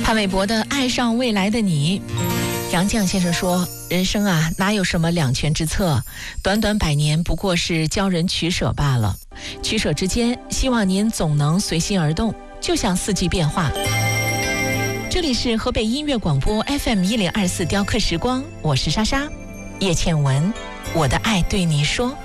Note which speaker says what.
Speaker 1: 潘玮柏的《爱上未来的你》。杨绛先生说，人生啊，哪有什么两全之策，短短100年不过是教人取舍罢了。取舍之间，希望您总能随心而动，就像四季变化。这里是河北音乐广播 FM1024雕刻时光，我是莎莎叶倩文，我的爱对你说。